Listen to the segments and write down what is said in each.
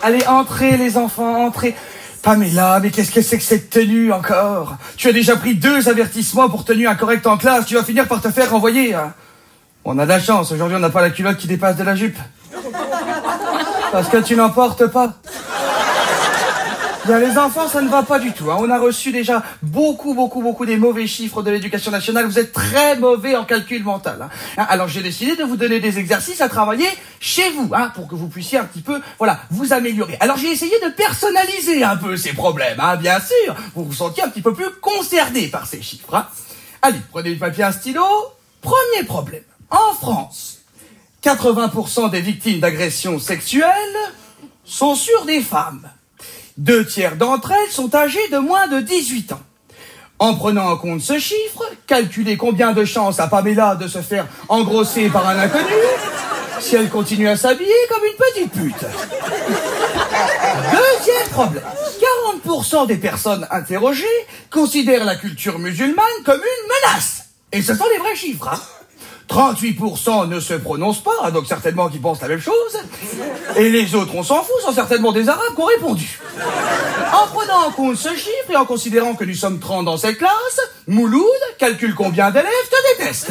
Allez, entrez les enfants, entrez. Pamela, mais qu'est-ce que c'est que cette tenue encore? Tu as déjà pris 2 avertissements pour tenue incorrecte en classe, tu vas finir par te faire renvoyer. Hein. On a de la chance, aujourd'hui on n'a pas la culotte qui dépasse de la jupe. Parce que tu n'en portes pas. Bien, les enfants, ça ne va pas du tout. Hein. On a reçu déjà beaucoup des mauvais chiffres de l'éducation nationale. Vous êtes très mauvais en calcul mental. Hein. Alors j'ai décidé de vous donner des exercices à travailler chez vous, hein, pour que vous puissiez un petit peu, voilà, vous améliorer. Alors j'ai essayé de personnaliser un peu ces problèmes, hein, bien sûr. Vous vous sentiez un petit peu plus concerné par ces chiffres. Hein. Allez, prenez du papier, un stylo. Premier problème. En France, 80% des victimes d'agressions sexuelles sont sur des femmes. 2/3 d'entre elles sont âgées de moins de 18 ans. En prenant en compte ce chiffre, calculez combien de chances a Pamela de se faire engrosser par un inconnu si elle continue à s'habiller comme une petite pute. Deuxième problème. 40% des personnes interrogées considèrent la culture musulmane comme une menace. Et ce sont les vrais chiffres, hein. 38% ne se prononcent pas, donc certainement qu'ils pensent la même chose. Et les autres, on s'en fout, sont certainement des Arabes qui ont répondu. En prenant en compte ce chiffre et en considérant que nous sommes 30 dans cette classe, Mouloud calcule combien d'élèves te détestent.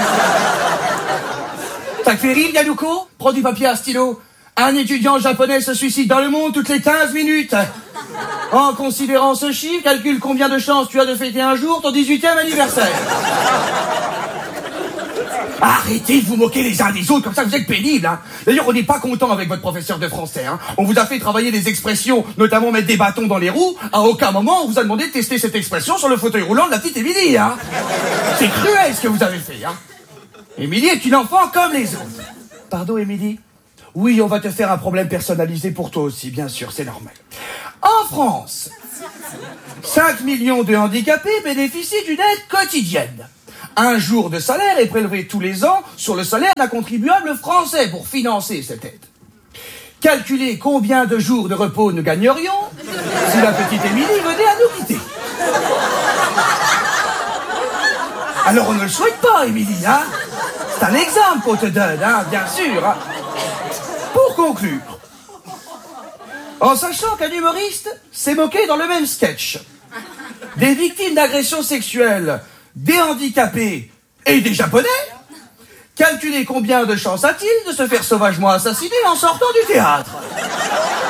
Ça te fait rire, Yanouko? Prends du papier à stylo. Un étudiant japonais se suicide dans le monde toutes les 15 minutes. En considérant ce chiffre, calcule combien de chances tu as de fêter un jour ton 18e anniversaire. Arrêtez de vous moquer les uns des autres, comme ça vous êtes pénibles. Hein. D'ailleurs, on n'est pas content avec votre professeur de français. Hein. On vous a fait travailler des expressions, notamment mettre des bâtons dans les roues. À aucun moment, on vous a demandé de tester cette expression sur le fauteuil roulant de la petite Émilie. Hein. C'est cruel ce que vous avez fait. Hein. Émilie est une enfant comme les autres. Pardon, Émilie? Oui, on va te faire un problème personnalisé pour toi aussi, bien sûr, c'est normal. En France, 5 millions de handicapés bénéficient d'une aide quotidienne. Un jour de salaire est prélevé tous les ans sur le salaire d'un contribuable français pour financer cette aide. Calculez combien de jours de repos nous gagnerions si la petite Émilie venait à nous quitter. Alors on ne le souhaite pas, Émilie, hein. C'est un exemple qu'on te donne, hein, bien sûr. Hein. Pour conclure, en sachant qu'un humoriste s'est moqué dans le même sketch des victimes d'agressions sexuelles, des handicapés et des Japonais, calculez combien de chances a-t-il de se faire sauvagement assassiner en sortant du théâtre.